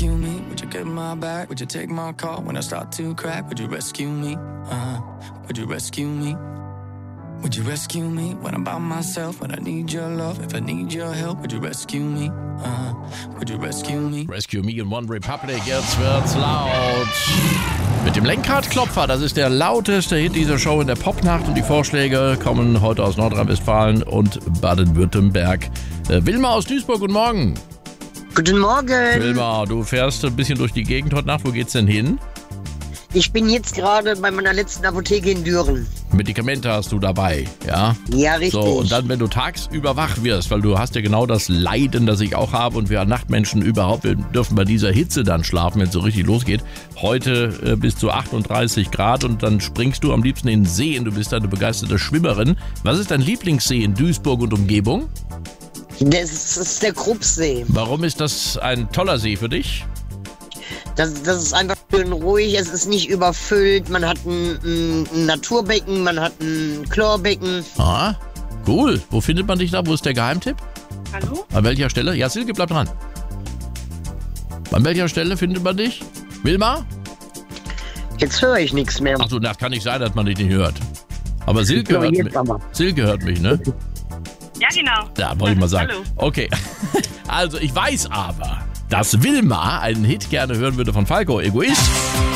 rescue me? Would you get my back? Would you take my call when I start to crack? Would you rescue me? Would you rescue me? Would you rescue me when I'm by myself? When I need your love, if I need your help, would you rescue me? Would you rescue me? Rescue Me in One Republic, jetzt wird's laut. Mit dem Lenkradklopfer, das ist der lauteste Hit dieser Show in der Popnacht und die Vorschläge kommen heute aus Nordrhein-Westfalen und Baden-Württemberg. Wilma aus Duisburg, guten Morgen. Guten Morgen. Wilma, du fährst ein bisschen durch die Gegend heute Nacht, wo geht's denn hin? Ich bin jetzt gerade bei meiner letzten Apotheke in Düren. Medikamente hast du dabei, ja? Ja, richtig. So, und dann, wenn du tagsüber wach wirst, weil du hast ja genau das Leiden, das ich auch habe und wir Nachtmenschen überhaupt, wir dürfen bei dieser Hitze dann schlafen, wenn es so richtig losgeht. Heute bis zu 38 Grad und dann springst du am liebsten in den See und du bist eine begeisterte Schwimmerin. Was ist dein Lieblingssee in Duisburg und Umgebung? Das ist der Kruppsee. Warum ist das ein toller See für dich? Das ist einfach schön ruhig, es ist nicht überfüllt, man hat ein Naturbecken, man hat ein Chlorbecken. Ah, cool. Wo findet man dich da? Wo ist der Geheimtipp? Hallo? An welcher Stelle? Ja, Silke, bleib dran. An welcher Stelle findet man dich? Wilma? Jetzt höre ich nichts mehr. Ach so, das kann nicht sein, dass man dich nicht hört. Aber Silke hört mich. Silke hört mich, ne? Ja, genau. Ja, wollte ich mal sagen. Hallo. Okay. Also, ich weiß aber, dass Wilma einen Hit gerne hören würde von Falco, Egoist.